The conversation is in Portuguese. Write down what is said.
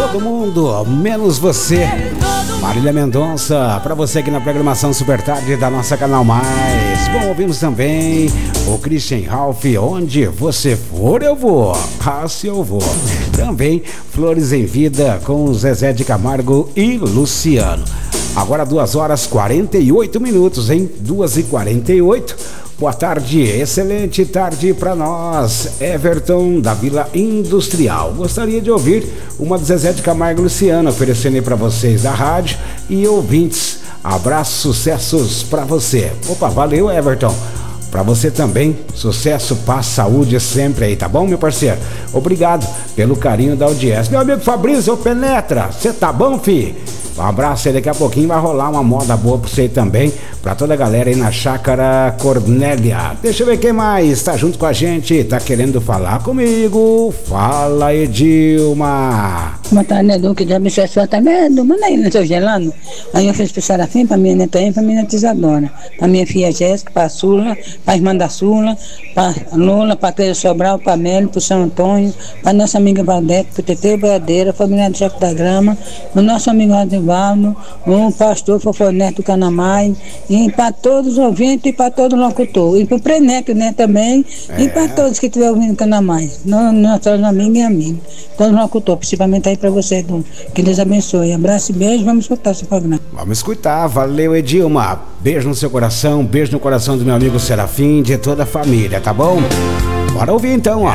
todo mundo, menos você. Marília Mendonça, pra você aqui na programação Super Tarde da nossa Canal Mais. Bom, ouvimos também o Christian Ralph, onde você for eu vou, se eu vou. Também Flores em Vida com Zezé de Camargo e Luciano. Agora 2h48, hein? 2h48. Boa tarde, excelente tarde para nós. Everton da Vila Industrial. Gostaria de ouvir uma do Zezé de Camargo e Luciano, oferecendo aí para vocês da rádio e ouvintes. Abraços, sucessos para você. Opa, valeu, Everton. Para você também, sucesso, paz, saúde sempre aí, tá bom, meu parceiro? Obrigado pelo carinho da audiência. Meu amigo Fabrício, Penetra, você tá bom, fi? Um abraço aí, daqui a pouquinho vai rolar uma moda boa pra você também, pra toda a galera aí na Chácara Cornélia. Deixa eu ver quem mais tá junto com a gente, tá querendo falar comigo. Fala, Edilma. Boa tarde, Edu, que de abençoe tá vendo? Manda aí no seu gelando. Aí eu fiz pro Serafim, pra minha neta aí, pra minha neta Isadora, pra minha filha Jéssica, pra Sula, pra irmã da Sula, pra Lula, pra Cleia Sobral, pra Mélio, pro São Antônio, pra nossa amiga Valdete, pro Teteu Boiadeira, família do Chefe da Grama, pro nosso amigo Adivaldo, o pastor Fofoneto do Canamai, e para todos os ouvintes e para todo locutor, e para o Preneto, né, também, e para todos que estiverem ouvindo o Canamai, nossos amigos e amigos, todos os locutores, principalmente aí para você, Edu. Que Deus abençoe. Abraço e beijo, vamos escutar esse programa. Vamos escutar, valeu, Edilma. Beijo no seu coração, beijo no coração do meu amigo Serafim, de toda a família, tá bom? Bora ouvir então, ó.